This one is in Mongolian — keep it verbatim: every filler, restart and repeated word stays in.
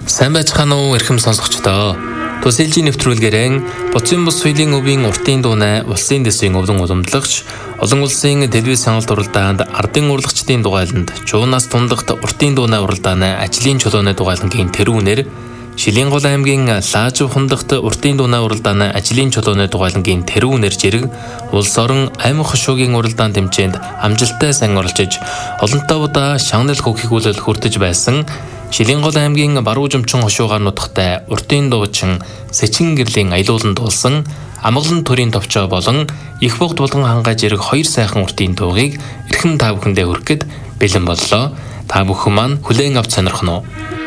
Сайн байцгаана уу эрхэм сонсогчдоо. Төсөлжийн нэвтрүүлгээрэн Буцын бус соёлын өвийн уртын дуунай улсын дэсийн өвлөн уламжлагч олон улсын телевиз хяналт уралдаанд ардын урлагчдын дугайланд Жуунаас тундагт уртын дуунай уралдааны ажлын чулууны дугайлангийн тэрүүнээр Шилэнгол аймгийн Лаажив хундагт уртын дуунай уралдааны ажлын чулууны дугайлангийн тэрүүнээр жирэг улс орон аймаг хошуугийн уралдаан тэмцээнд амжилттай сайн оролцож олонтой удаа шагнал хөгжүүлэлт хүртэж байсан Шилэнгол аймгийн Баруун Жумчин хошуугаар нутагтай уртын дуучин Сэчин гэрлийн аялууланд дуулсан Амгалан төрийн товчоо болон Их Богд булган хангай жирэг хоёр сайхан уртын дуугийг эрхэм та бүхэндээ хүргэхэд бэлэн боллоо. Та бүхэн маань хүлээн авч сонирхно уу?